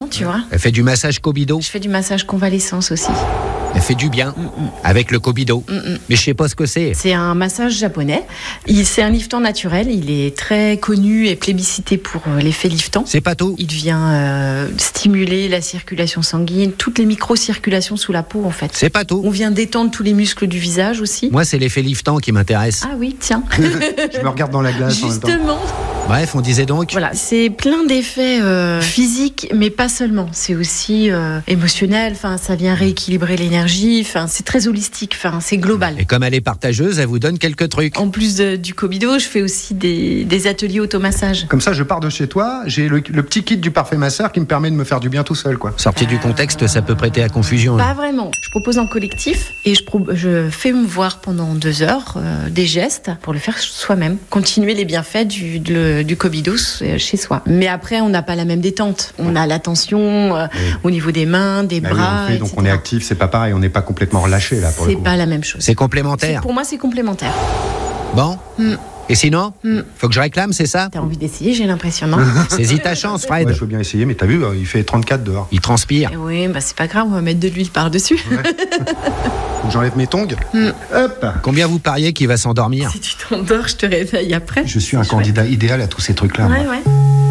tu vois. Elle fait du massage Kobido. Je fais du massage convalescence aussi. Elle fait du bien avec le Kobido. Mais je sais pas ce que c'est. C'est un massage japonais. C'est un liftant naturel. Il est très connu et plébiscité pour l'effet liftant. C'est pas tout. Il vient stimuler la circulation sanguine, toutes les micro-circulations sous la peau en fait. C'est pas tout. On vient détendre tous les muscles du visage aussi. Moi, c'est l'effet liftant qui m'intéresse. Ah oui, tiens. Je me regarde dans la glace en même temps. Justement. Bref, on disait donc. Voilà, c'est plein d'effets physiques, mais pas seulement. C'est aussi émotionnel. Enfin, ça vient rééquilibrer l'énergie. Enfin, c'est très holistique. Enfin, c'est global. Et comme elle est partageuse, elle vous donne quelques trucs. En plus du Kobido, je fais aussi des ateliers automassage. Comme ça, je pars de chez toi, j'ai le petit kit du parfait masseur qui me permet de me faire du bien tout seul, quoi. Sorti du contexte, ça peut prêter à confusion. Pas vraiment. Je propose en collectif et je fais me voir pendant 2 heures des gestes pour le faire soi-même. Continuer les bienfaits du Kobido chez soi. Mais après, on n'a pas la même détente. On a la tension au niveau des mains, des bras, oui, donc on est actif, c'est pas pareil, on n'est pas complètement relâché là pour le coup. C'est pas la même chose. C'est complémentaire. Pour moi, c'est complémentaire. Bon. Et sinon, faut que je réclame, c'est ça? T'as envie d'essayer, j'ai l'impression, non? Saisis ta chance, Fred. Ouais, je veux bien essayer, mais t'as vu, il fait 34 dehors. Il transpire. Oui, bah c'est pas grave, on va mettre de l'huile par-dessus. Ouais. Faut que j'enlève mes tongs. Hop. Combien vous pariez qu'il va s'endormir? Si tu t'endors, je te réveille après. Je suis un candidat idéal à tous ces trucs-là. Ouais, moi. ouais.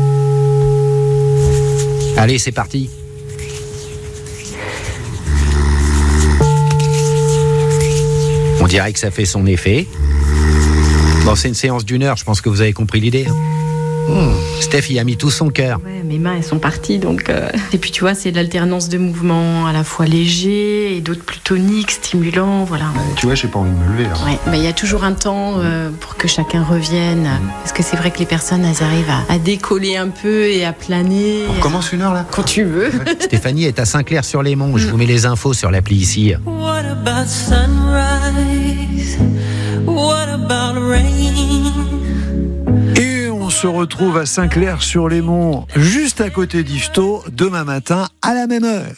Allez, c'est parti. On dirait que ça fait son effet. Bon, c'est une séance d'1 heure, je pense que vous avez compris l'idée. Steph y a mis tout son cœur. Ouais, mes mains, elles sont parties, donc... Et puis, tu vois, c'est de l'alternance de mouvements à la fois légers et d'autres plus toniques, stimulants, voilà. Tu vois, j'ai pas envie de me lever, là. Ouais, mais il y a toujours un temps pour que chacun revienne. Parce que c'est vrai que les personnes, elles arrivent à décoller un peu et à planer. On commence 1 heure, là? Quand tu veux. Stéphanie est à Saint-Clair-sur-les-Monts. Je vous mets les infos sur l'appli ici. What about sunrise? What about rain? Et on se retrouve à Saint-Clair-sur-les-Monts, juste à côté d'Yvetot, demain matin à la même heure.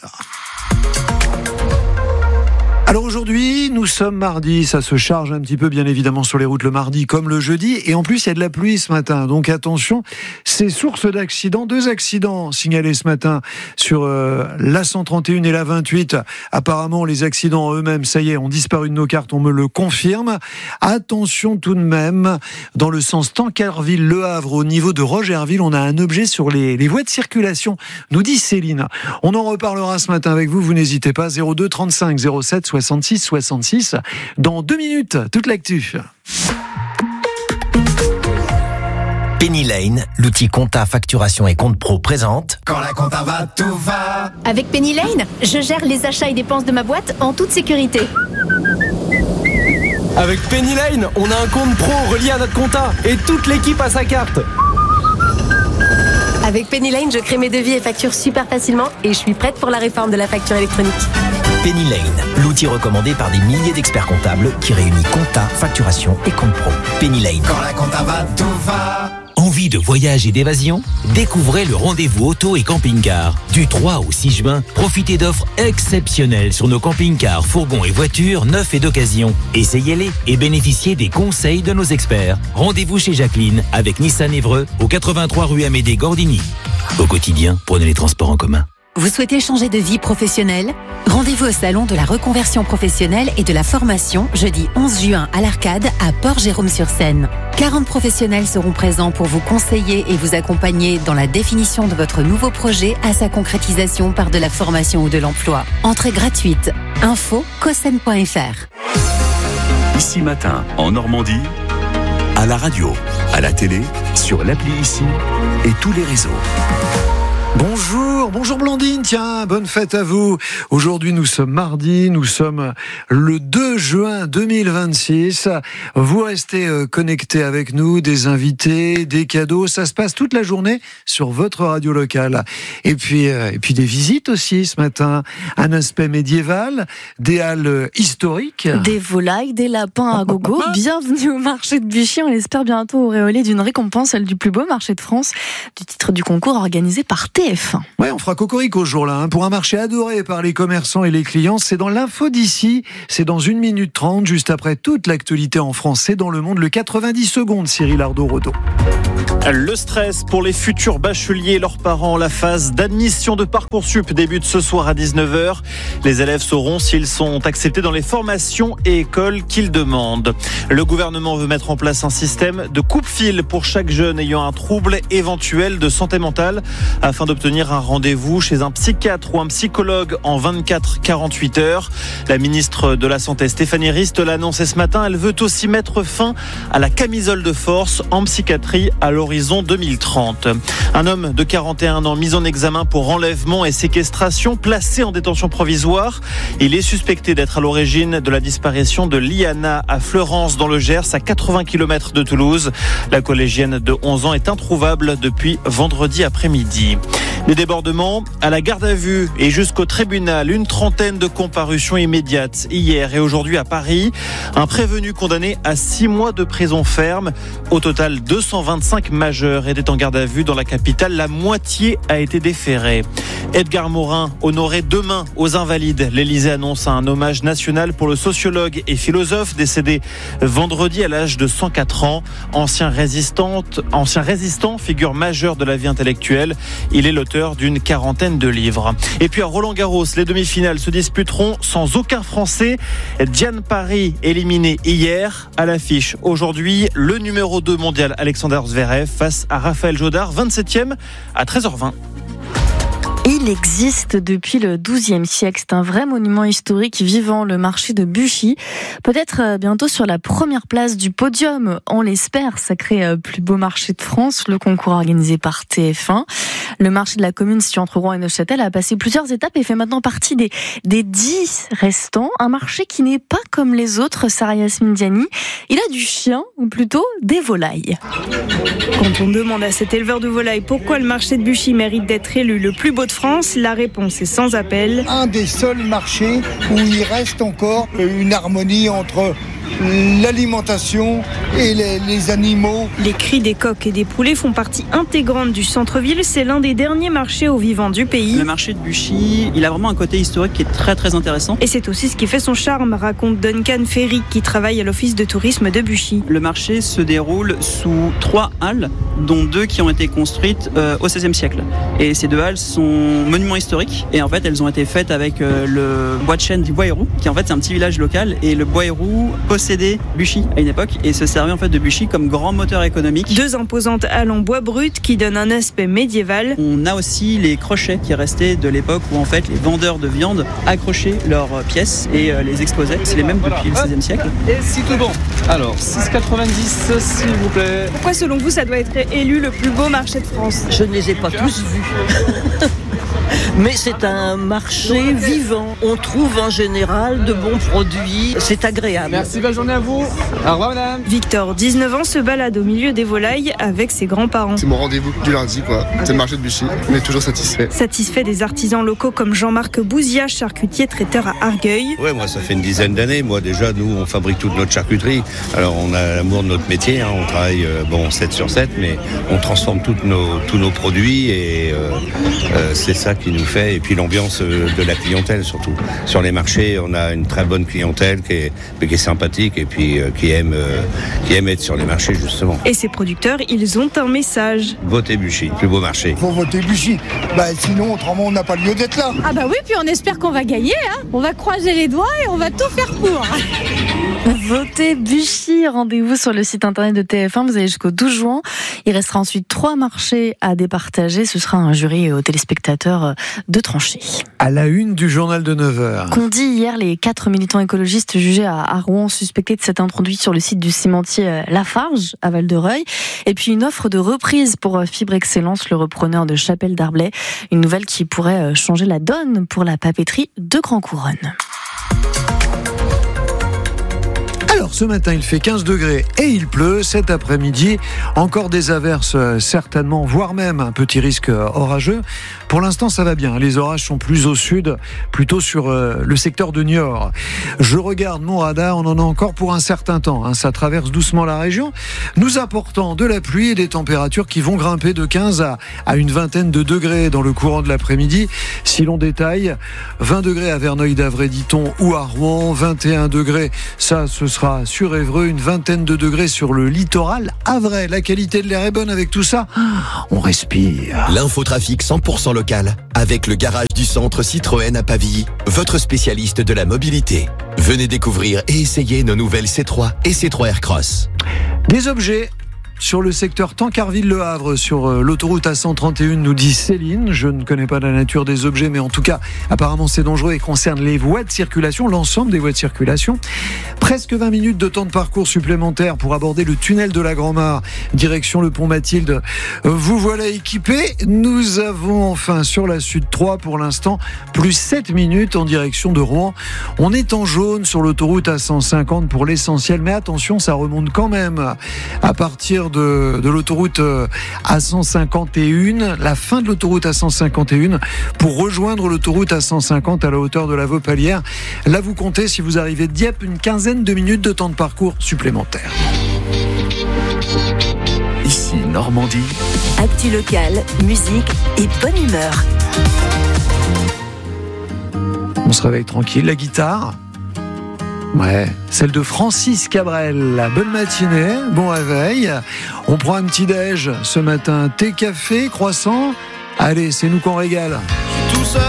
Alors aujourd'hui, nous sommes mardi, ça se charge un petit peu bien évidemment sur les routes le mardi comme le jeudi, et en plus il y a de la pluie ce matin, donc attention, c'est source d'accidents, 2 accidents signalés ce matin sur la 131 et la 28, apparemment les accidents eux-mêmes, ça y est, ont disparu de nos cartes, on me le confirme. Attention tout de même, dans le sens Tancarville-Le Havre, au niveau de Rogerville, on a un objet sur les voies de circulation, nous dit Céline. On en reparlera ce matin avec vous, vous n'hésitez pas, 02 35 07 66 66. Dans 2 minutes, toute l'actu. Penny Lane, l'outil compta, facturation et compte pro présente. Quand la compta va, tout va. Avec Penny Lane, je gère les achats et dépenses de ma boîte en toute sécurité. Avec Penny Lane, on a un compte pro relié à notre compta et toute l'équipe a sa carte. Avec Penny Lane, je crée mes devis et factures super facilement et je suis prête pour la réforme de la facture électronique. Penny Lane, l'outil recommandé par des milliers d'experts comptables qui réunit compta, facturation et compte pro. Penny Lane. Quand la compta va, tout va. Envie de voyage et d'évasion? Découvrez le rendez-vous auto et camping-car. Du 3 au 6 juin, profitez d'offres exceptionnelles sur nos camping-cars, fourgons et voitures neufs et d'occasion. Essayez-les et bénéficiez des conseils de nos experts. Rendez-vous chez Jacqueline avec Nissan Évreux au 83 rue Amédée Gordini. Au quotidien, prenez les transports en commun. Vous souhaitez changer de vie professionnelle? Rendez-vous au salon de la reconversion professionnelle et de la formation jeudi 11 juin à l'Arcade à Port-Jérôme-sur-Seine. 40 professionnels seront présents pour vous conseiller et vous accompagner dans la définition de votre nouveau projet à sa concrétisation par de la formation ou de l'emploi. Entrée gratuite. Info cosen.fr. Ici matin, en Normandie, à la radio, à la télé, sur l'appli ici et tous les réseaux. Bonjour Blandine, tiens, bonne fête à vous. Aujourd'hui nous sommes mardi, nous sommes le 2 juin 2026. Vous restez connectés avec nous, des invités, des cadeaux, ça se passe toute la journée sur votre radio locale. Et puis des visites aussi ce matin, un aspect médiéval, des halles historiques. Des volailles, des lapins à gogo. Bienvenue au marché de Buchy, on l'espère bientôt auréolé d'une récompense, celle du plus beau marché de France, du titre du concours organisé par TF1. Ouais, on fera cocorico ce jour-là, pour un marché adoré par les commerçants et les clients. C'est dans l'info d'ici, c'est dans 1 minute 30, juste après toute l'actualité en France et dans le monde. Le 90 secondes, Cyril Ardo-Rodo. Le stress pour les futurs bacheliers et leurs parents. La phase d'admission de Parcoursup débute ce soir à 19h. Les élèves sauront s'ils sont acceptés dans les formations et écoles qu'ils demandent. Le gouvernement veut mettre en place un système de coupe-fil pour chaque jeune ayant un trouble éventuel de santé mentale afin d'obtenir un rendez-vous chez un psychiatre ou un psychologue en 24-48 heures. La ministre de la Santé, Stéphanie Rist, l'a annoncé ce matin. Elle veut aussi mettre fin à la camisole de force en psychiatrie à l'horizon 2030. Un homme de 41 ans mis en examen pour enlèvement et séquestration, placé en détention provisoire. Il est suspecté d'être à l'origine de la disparition de Liana à Fleurance dans le Gers, à 80 km de Toulouse. La collégienne de 11 ans est introuvable depuis vendredi après-midi. Des débordements à la garde à vue et jusqu'au tribunal. Une trentaine de comparutions immédiates hier et aujourd'hui à Paris. Un prévenu condamné à 6 mois de prison ferme. Au total, 225 majeurs étaient en garde à vue dans la capitale. La moitié a été déférée. Edgar Morin, honoré demain aux Invalides. L'Élysée annonce un hommage national pour le sociologue et philosophe décédé vendredi à l'âge de 104 ans. Ancien résistant, figure majeure de la vie intellectuelle. Il est l'auteur d'une quarantaine de livres. Et puis à Roland-Garros, les demi-finales se disputeront sans aucun Français. Diane Paris éliminé hier. À l'affiche aujourd'hui, le numéro 2 mondial Alexander Zverev face à Raphaël Jodard, 27e à 13h20. Il existe depuis le XIIe siècle. C'est un vrai monument historique vivant, le marché de Buchy. Peut-être bientôt sur la première place du podium, on l'espère, sacré plus beau marché de France, le concours organisé par TF1. Le marché de la commune situé entre Rouen et Neuchâtel a passé plusieurs étapes et fait maintenant partie des 10 restants. Un marché qui n'est pas comme les autres, Sarah Yasmine Diani. Il a du chien, ou plutôt des volailles. Quand on demande à cet éleveur de volailles pourquoi le marché de Buchy mérite d'être élu le plus beau de France, la réponse est sans appel. Un des seuls marchés où il reste encore une harmonie entre l'alimentation et les animaux. Les cris des coqs et des poulets font partie intégrante du centre-ville. C'est l'un des derniers marchés aux vivants du pays. Le marché de Buchy, il a vraiment un côté historique qui est très très intéressant. Et c'est aussi ce qui fait son charme, raconte Duncan Ferry, qui travaille à l'office de tourisme de Buchy. Le marché se déroule sous 3 halles, dont 2 qui ont été construites au XVIe siècle. Et ces 2 halles sont monuments historiques. Et en fait, elles ont été faites avec le bois de chêne du Bois-Héroux, qui en fait c'est un petit village local. Et le Bois-Héroux possédait Buchy à une époque et se servait en fait de Buchy comme grand moteur économique. 2 imposantes halles en bois brut qui donnent un aspect médiéval. On a aussi les crochets qui restaient de l'époque où en fait les vendeurs de viande accrochaient leurs pièces et les exposaient. C'est les mêmes depuis le XVIe siècle. Et c'est tout bon. Alors 6,90 s'il vous plaît. Pourquoi selon vous ça doit être élu le plus beau marché de France ? Je ne les ai pas tous vus. Mais c'est un marché vivant. On trouve en général de bons produits. C'est agréable. Merci, bonne journée à vous. Au revoir, madame. Victor, 19 ans, se balade au milieu des volailles avec ses grands-parents. C'est mon rendez-vous du lundi, quoi. C'est le marché de Buchy. On est toujours satisfait. Satisfait des artisans locaux comme Jean-Marc Bouzia, charcutier traiteur à Argueil. Ouais, moi, ça fait une dizaine d'années. Moi, déjà, nous, on fabrique toute notre charcuterie. Alors, on a l'amour de notre métier. On travaille, 7 sur 7, mais on transforme tous nos produits et c'est ça qui nous fait. Et puis l'ambiance de la clientèle, surtout. Sur les marchés, on a une très bonne clientèle qui est sympathique et puis qui aime être sur les marchés, justement. Et ces producteurs, ils ont un message. Votez Buchy, plus beau marché. Faut voter Buchy. Sinon, autrement, on n'a pas lieu d'être là. Ah bah oui, puis on espère qu'on va gagner. On va croiser les doigts et on va tout faire pour. Votez Buchy. Rendez-vous sur le site internet de TF1. Vous allez jusqu'au 12 juin. Il restera ensuite 3 marchés à départager. Ce sera un jury aux téléspectateurs de trancher. À la une du journal de 9h. Qu'ont dit hier les 4 militants écologistes jugés à Rouen, suspectés de s'être introduits sur le site du cimentier Lafarge à Val-de-Reuil. Et puis une offre de reprise pour Fibre Excellence, le repreneur de Chapelle d'Arblay. Une nouvelle qui pourrait changer la donne pour la papeterie de Grand Couronne. Alors ce matin il fait 15 degrés et il pleut. Cet après-midi encore des averses certainement, voire même un petit risque orageux. Pour l'instant ça va bien, les orages sont plus au sud, plutôt sur le secteur de Niort. Je regarde mon radar, on en a encore pour un certain temps, ça traverse doucement la région, nous apportant de la pluie et des températures qui vont grimper de 15 à une vingtaine de degrés dans le courant de l'après-midi. Si l'on détaille, 20 degrés à Verneuil-d'Avray, dit-on, ou à Rouen, 21 degrés, ça ce sera 3 sur Évreux, une vingtaine de degrés sur le littoral havrais. La qualité de l'air est bonne avec tout ça. On respire. L'infotrafic 100% local avec le garage du centre Citroën à Pavilly, votre spécialiste de la mobilité. Venez découvrir et essayer nos nouvelles C3 et C3 Aircross. Des objets sur le secteur Tancarville-Le Havre, sur l'autoroute A131, nous dit Céline. Je ne connais pas la nature des objets, mais en tout cas, apparemment c'est dangereux et concerne les voies de circulation, l'ensemble des voies de circulation. Presque 20 minutes de temps de parcours supplémentaire pour aborder le tunnel de la Grand-Mare, direction le pont Mathilde. Vous voilà équipés. Nous avons enfin sur la Sud 3 pour l'instant, plus 7 minutes en direction de Rouen. On est en jaune sur l'autoroute A150 pour l'essentiel, mais attention, ça remonte quand même à partir de l'autoroute A151, la fin de l'autoroute A151 pour rejoindre l'autoroute A150 à la hauteur de la Vaupalière. Là, vous comptez, si vous arrivez de Dieppe, une quinzaine de minutes de temps de parcours supplémentaire. Ici Normandie. Actu locale, musique et bonne humeur. On se réveille tranquille, la guitare. Ouais, celle de Francis Cabrel. Bonne matinée, bon réveil. On prend un petit déj ce matin. Thé, café, croissant. Allez, c'est nous qu'on régale. Tout seul